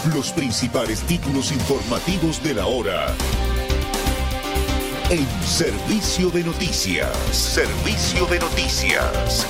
Los principales títulos informativos de la hora. En Servicio de Noticias. Servicio de Noticias.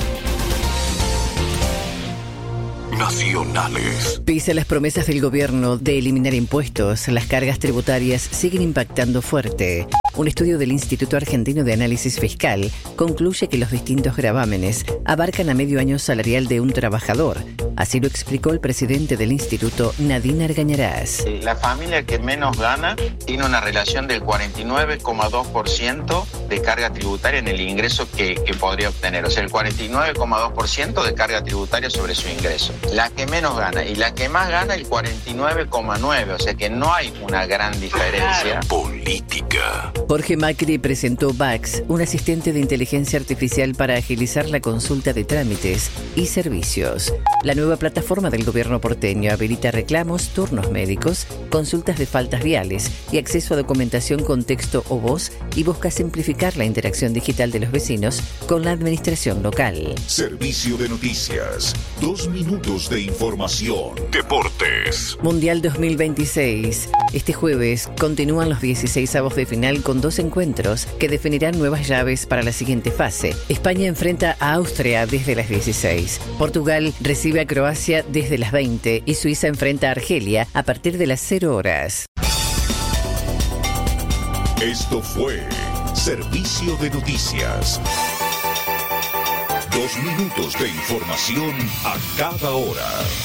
Nacionales. Pese a las promesas del gobierno de eliminar impuestos, las cargas tributarias siguen impactando fuerte. Un estudio del Instituto Argentino de Análisis Fiscal concluye que los distintos gravámenes abarcan a medio año salarial de un trabajador. Así lo explicó el presidente del instituto, Nadine Argañarás. La familia que menos gana tiene una relación del 49,2% de carga tributaria en el ingreso que podría obtener. O sea, el 49,2% de carga tributaria sobre su ingreso. La que menos gana y la que más gana el 49,9%. O sea que no hay una gran diferencia. Política. Jorge Macri presentó VAX, un asistente de inteligencia artificial para agilizar la consulta de trámites y servicios. La nueva plataforma del gobierno porteño habilita reclamos, turnos médicos, consultas de faltas viales y acceso a documentación con texto o voz y busca simplificar la interacción digital de los vecinos con la administración local. Servicio de Noticias. 2 minutos de información. Deportes. Mundial 2026. Este jueves continúan los 16avos de final con 2 encuentros que definirán nuevas llaves para la siguiente fase. España enfrenta a Austria desde las 16. Portugal recibe a Croacia desde las 20 y Suiza enfrenta a Argelia a partir de las 0 horas. Esto fue Servicio de Noticias. 2 minutos de información a cada hora.